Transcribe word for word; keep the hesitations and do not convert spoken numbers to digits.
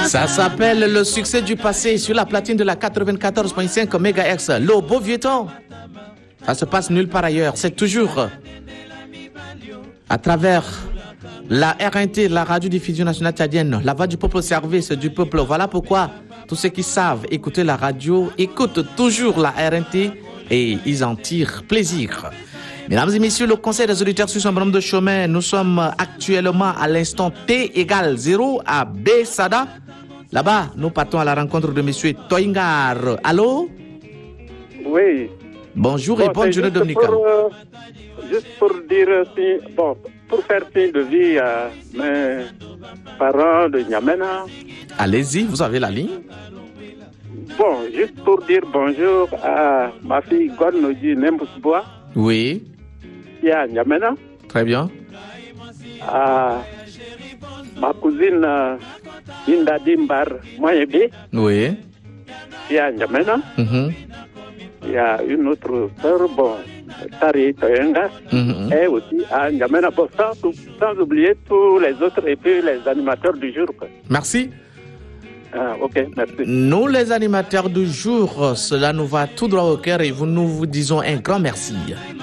Ça s'appelle le succès du passé sur la platine de la quatre-vingt-quatorze virgule cinq mégahertz. Le beau vieux temps. Ça se passe nulle part ailleurs. C'est toujours à travers la R N T, la radio-diffusion nationale tchadienne, la voix du peuple au service du peuple. Voilà pourquoi tous ceux qui savent écouter la radio écoutent toujours la R N T et ils en tirent plaisir. Mesdames et messieurs, le conseil des auditeurs sur son bonhomme de chemin, nous sommes actuellement à l'instant T égale zéro à Bessada. Là-bas, nous partons à la rencontre de monsieur Toingar. Allô? Oui. Bonjour bon, et bonne journée dominicale. Euh, juste pour dire, si, bon, pour faire signe de vie à mes parents de N'Djamena. Allez-y, vous avez la ligne. Bon, juste pour dire bonjour à ma fille Gornoji Nembusbois. Oui. Qui est à N'Djamena. Très bien. À ma cousine Inda Dimbar Moyebi. Oui. Qui est à N'Djamena. Mm-hmm. Il y a une autre sœur, bon, Tari Toyenga, mm-hmm. et aussi à N'Djamena, bon, sans, sans oublier tous les autres et puis les animateurs du jour. Quoi. Merci. Ah, ok, merci. Nous, les animateurs du jour, cela nous va tout droit au cœur et vous, nous vous disons un grand merci.